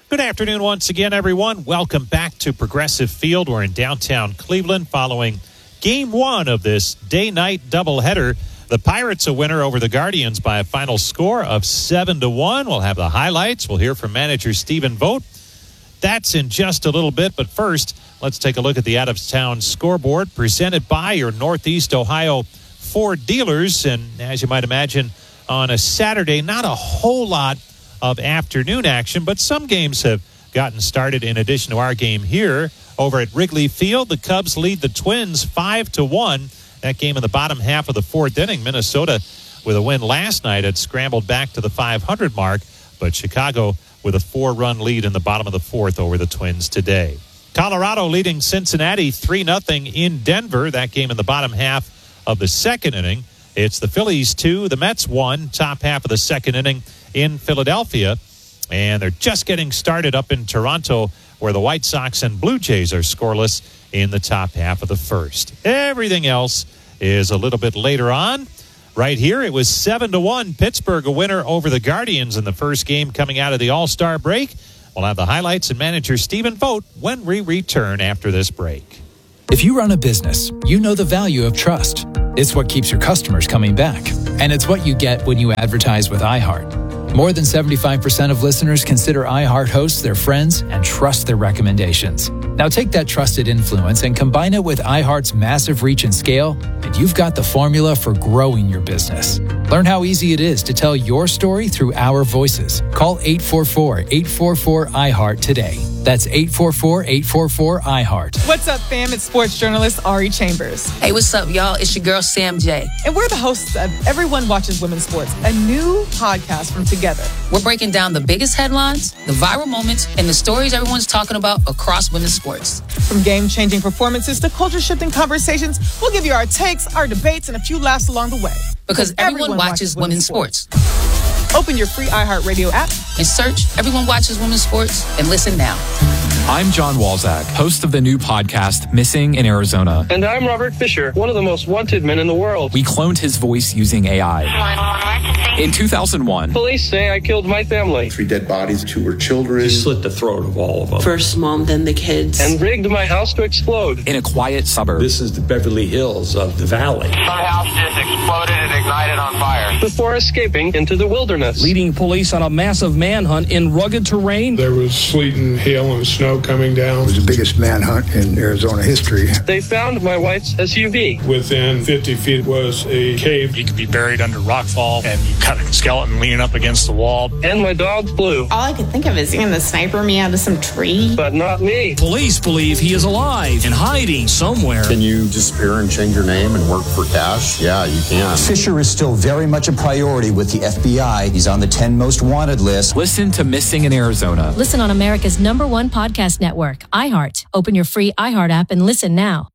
Good afternoon once again, everyone. Welcome back to Progressive Field. We're in downtown Cleveland following Game 1 of this day-night doubleheader. The Pirates a winner over the Guardians by a final score of 7-1. We'll have the highlights. We'll hear from manager Stephen Vogt. That's in just a little bit, but first, let's take a look at the out-of-town scoreboard presented by your Northeast Ohio Ford dealers. And as you might imagine, on a Saturday, not a whole lot of afternoon action, but some games have gotten started in addition to our game here. Over at Wrigley Field, the Cubs lead the Twins 5-1. That game in the bottom half of the fourth inning. Minnesota, with a win last night, had scrambled back to the 500 mark, but Chicago with a 4-run lead in the bottom of the fourth over the Twins today. Colorado leading Cincinnati 3-0 in Denver. That game in the bottom half of the second inning. It's the Phillies 2, the Mets 1, top half of the second inning in Philadelphia. And they're just getting started up in Toronto, where the White Sox and Blue Jays are scoreless in the top half of the first. Everything else is a little bit later on. Right here, it was 7-1. Pittsburgh a winner over the Guardians in the first game coming out of the All-Star break. We'll have the highlights and manager Stephen Vogt when we return after this break. If you run a business, you know the value of trust. It's what keeps your customers coming back. And it's what you get when you advertise with iHeart. More than 75% of listeners consider iHeart hosts their friends and trust their recommendations. Now take that trusted influence and combine it with iHeart's massive reach and scale, and you've got the formula for growing your business. Learn how easy it is to tell your story through our voices. Call 844-844-iHeart today. That's 844-844-iHeart. What's up, fam? It's sports journalist Ari Chambers. Hey, what's up, y'all? It's your girl, Sam J. And we're the hosts of Everyone Watches Women's Sports, a new podcast from Together. We're breaking down the biggest headlines, the viral moments, and the stories everyone's talking about across women's sports. From game-changing performances to culture-shifting conversations, we'll give you our takes, our debates, and a few laughs along the way. Because everyone watches women's sports. Open your free iHeartRadio app and search Everyone Watches Women's Sports and listen now. I'm John Walzak, host of the new podcast, Missing in Arizona. And I'm Robert Fisher, one of the most wanted men in the world. We cloned his voice using AI. In 2001, police say I killed my family. 3 dead bodies, 2 were children. He slit the throat of all of them. First mom, then the kids. And rigged my house to explode. In a quiet suburb. This is the Beverly Hills of the valley. My house just exploded and ignited on fire. Before escaping into the wilderness. Leading police on a massive manhunt in rugged terrain. There was sleet and hail and snow coming down. It was the biggest manhunt in Arizona history. They found my wife's SUV. Within 50 feet was a cave. You could be buried under rockfall, and you cut a skeleton leaning up against the wall. And my dog Blue. All I could think of is seeing the sniper me out of some tree. But not me. Police believe he is alive and hiding somewhere. Can you disappear and change your name and work for cash? Yeah, you can. Fisher is still very much a priority with the FBI. He's on the 10 most wanted list. Listen to Missing in Arizona. Listen on America's #1 podcast network, iHeart. Open your free iHeart app and listen now.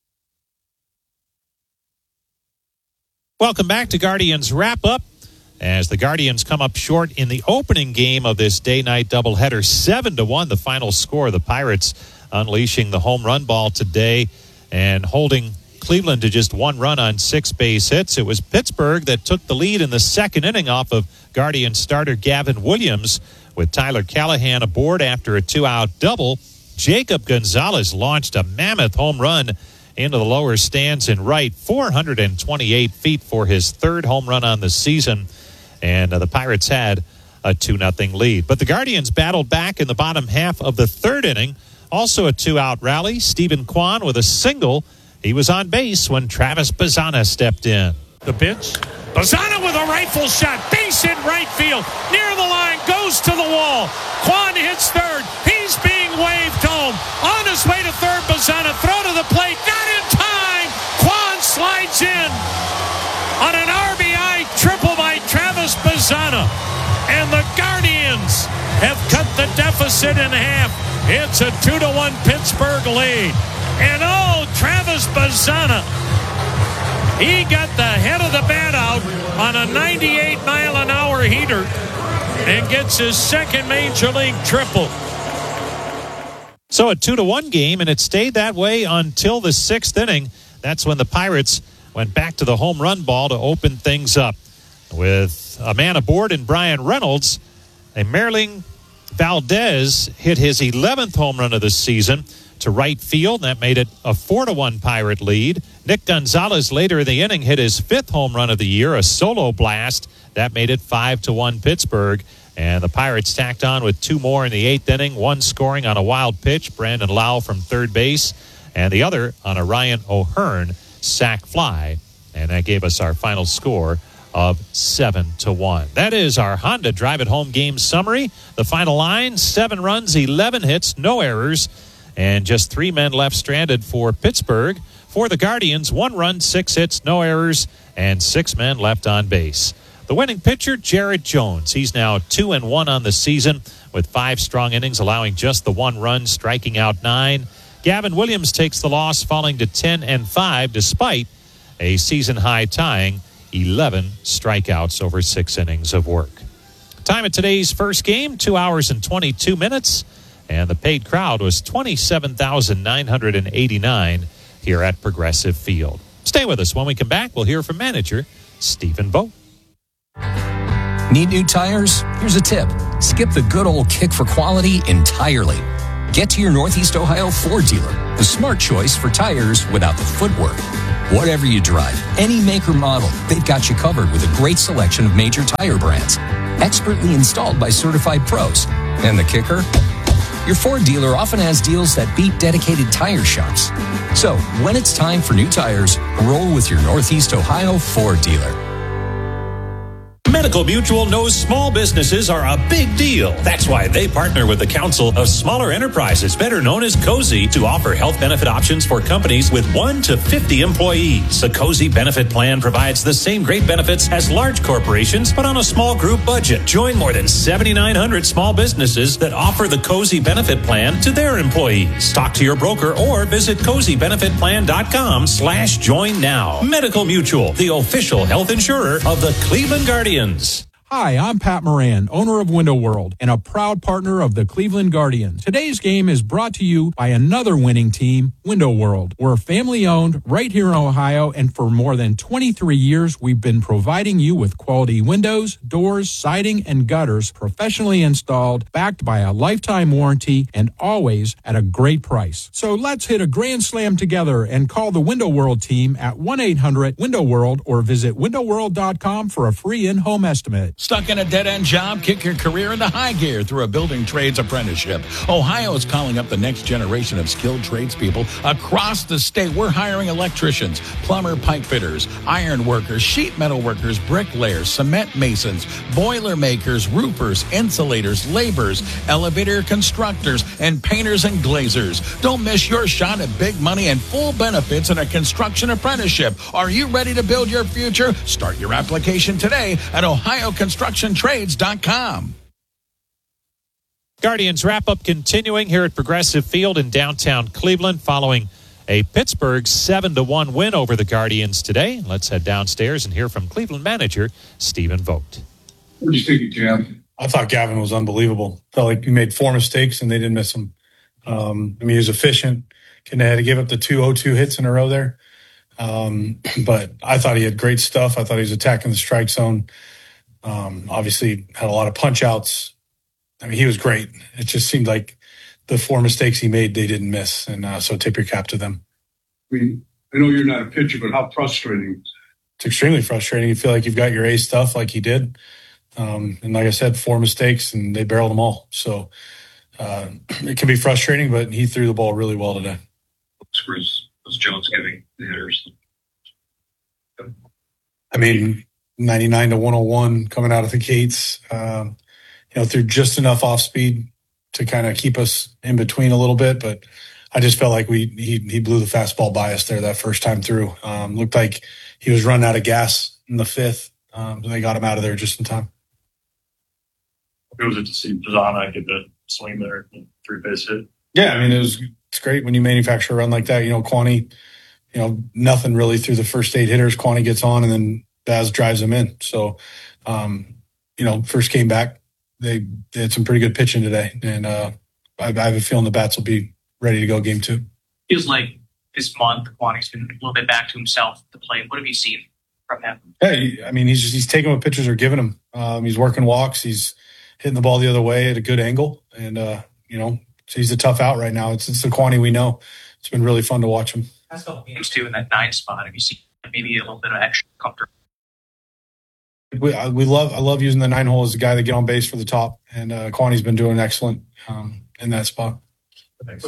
Welcome back to Guardians Wrap Up. As the Guardians come up short in the opening game of this day-night doubleheader, 7-1, the final score. The Pirates unleashing the home run ball today and holding Cleveland to just 1 run on 6 base hits. It was Pittsburgh that took the lead in the second inning off of Guardian starter Gavin Williams, with Tyler Callahan aboard after a 2-out double. Jacob Gonzalez launched a mammoth home run into the lower stands in right, 428 feet for his 3rd home run on the season. And the Pirates had a 2-0 lead. But the Guardians battled back in the bottom half of the 3rd inning. Also a 2-out rally. Stephen Kwan with a single. He was on base when Travis Bazzana stepped in. The pitch. Bazzana with a rifle shot. Base hit right field. Near the line. Goes to the wall. Kwan hits 3rd. He's being waved home. On his way to 3rd. Bazzana throw to the plate. Not in time. Kwan slides in on an RBI triple by Travis Bazzana. And the Guardians have cut the deficit in half. It's a 2-1 Pittsburgh lead. And Travis Bazzana, he got the head of the bat out on a 98-mile-an-hour heater and gets his 2nd major league triple. So a 2-1 game, and it stayed that way until the 6th inning. That's when the Pirates went back to the home run ball to open things up. With a man aboard in Brian Reynolds, a Merling Valdez hit his 11th home run of the season to right field. That made it a 4-1 Pirate lead. Nick Gonzalez later in the inning hit his 5th home run of the year, a solo blast. That made it 5-1 Pittsburgh. And the Pirates tacked on with 2 more in the 8th inning, one scoring on a wild pitch, Brandon Lau from third base, and the other on a Ryan O'Hearn sac fly. And that gave us our final score of 7-1. That is our Honda Drive It Home game summary. The final line, 7 runs, 11 hits, no errors, and just 3 men left stranded for Pittsburgh. For the Guardians, 1 run, 6 hits, no errors, and 6 men left on base. The winning pitcher, Jared Jones. He's now 2-1 on the season with 5 strong innings, allowing just the 1 run, striking out 9. Gavin Williams takes the loss, falling to 10-5, despite a season-high tying 11 strikeouts over 6 innings of work. Time of today's first game, 2 hours and 22 minutes. And the paid crowd was 27,989 here at Progressive Field. Stay with us. When we come back, we'll hear from manager Stephen Vogt. Need new tires? Here's a tip. Skip the good old kick for quality entirely. Get to your Northeast Ohio Ford dealer, the smart choice for tires without the footwork. Whatever you drive, any make or model, they've got you covered with a great selection of major tire brands. Expertly installed by certified pros. And the kicker? Your Ford dealer often has deals that beat dedicated tire shops. So, when it's time for new tires, roll with your Northeast Ohio Ford dealer. Medical Mutual knows small businesses are a big deal. That's why they partner with the Council of Smaller Enterprises, better known as COSI, to offer health benefit options for companies with 1 to 50 employees. The COSI benefit plan provides the same great benefits as large corporations, but on a small group budget. Join more than 7,900 small businesses that offer the COSI benefit plan to their employees. Talk to your broker or visit COSIbenefitplan.com/join now. Medical Mutual, the official health insurer of the Cleveland Guardians. Hi, I'm Pat Moran, owner of Window World and a proud partner of the Cleveland Guardians. Today's game is brought to you by another winning team, Window World. We're family-owned right here in Ohio, and for more than 23 years, we've been providing you with quality windows, doors, siding, and gutters professionally installed, backed by a lifetime warranty, and always at a great price. So let's hit a grand slam together and call the Window World team at 1-800-WINDOW-WORLD or visit windowworld.com for a free in-home estimate. Stuck in a dead-end job? Kick your career into high gear through a building trades apprenticeship. Ohio is calling up the next generation of skilled tradespeople across the state. We're hiring electricians, plumber, pipe fitters, iron workers, sheet metal workers, bricklayers, cement masons, boiler makers, roofers, insulators, laborers, elevator constructors, and painters and glazers. Don't miss your shot at big money and full benefits in a construction apprenticeship. Are you ready to build your future? Start your application today at OhioConstructionTrades.com. Guardians wrap-up continuing here at Progressive Field in downtown Cleveland following a Pittsburgh 7-1 win over the Guardians today. Let's head downstairs and hear from Cleveland manager Stephen Vogt. What do you think, Jim? I thought Gavin was unbelievable. Felt like he made 4 mistakes and they didn't miss him. He was efficient. Couldn't have had to give up the 2 0-2 hits in a row there. But I thought he had great stuff. I thought he was attacking the strike zone. Obviously had a lot of punch outs. I mean, he was great. It just seemed like the 4 mistakes he made, they didn't miss. And so tip your cap to them. I mean, I know you're not a pitcher, but how frustrating? It's extremely frustrating. You feel like you've got your A stuff like he did. And like I said, 4 mistakes and they barreled them all. So it can be frustrating, but he threw the ball really well today. Was Jones giving the hitters? I mean, 99 to 101 coming out of the gates, threw just enough off speed to kind of keep us in between a little bit. But I just felt like he blew the fastball by us there that first time through. Looked like he was running out of gas in the 5th. They got him out of there just in time. It was to see Bazana get the swing there, 3-base hit. Yeah, I mean, it's great when you manufacture a run like that. Kwani, nothing really through the first 8 hitters. Kwani gets on and then Baz drives him in. So, first came back, they had some pretty good pitching today. And I have a feeling the bats will be ready to go game 2. Feels like this month, Kwani's been a little bit back to himself at the plate. What have you seen from him? Yeah, I mean, he's taking what pitchers are giving him. He's working walks. He's hitting the ball the other way at a good angle. And, so he's a tough out right now. It's the Kwani we know. It's been really fun to watch him. Last couple games, too, in that 9 spot. Have you seen maybe a little bit of extra comfort? I love using the 9 hole as the guy that get on base for the top. And Kwani's been doing excellent in that spot. Thanks.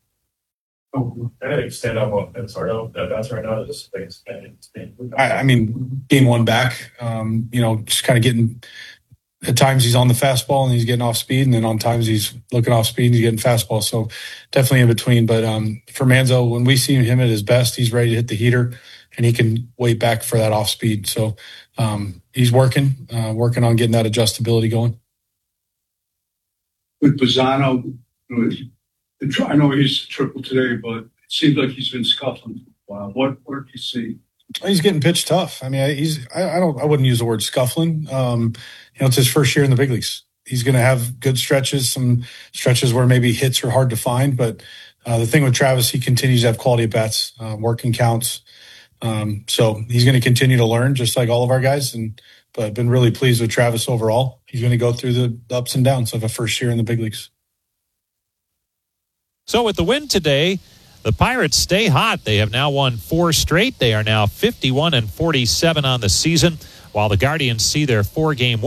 I stand up on that's right now. I mean, game 1 back, just kind of getting at times he's on the fastball and he's getting off speed, and then on times he's looking off speed and he's getting fastball. So definitely in between. But for Manzo, when we see him at his best, he's ready to hit the heater and he can wait back for that off speed. So he's working on getting that adjustability going. With Bazzano, I know he's triple today, but it seems like he's been scuffling for a while. What do you see? He's getting pitched tough. I mean, I wouldn't use the word scuffling. It's his first year in the big leagues. He's going to have good stretches, some stretches where maybe hits are hard to find. But the thing with Travis, he continues to have quality at bats, working counts. So he's going to continue to learn, just like all of our guys. But I've been really pleased with Travis overall. He's going to go through the ups and downs of a first year in the big leagues. So with the win today, the Pirates stay hot. They have now won 4 straight. They are now 51-47 on the season, while the Guardians see their 4-game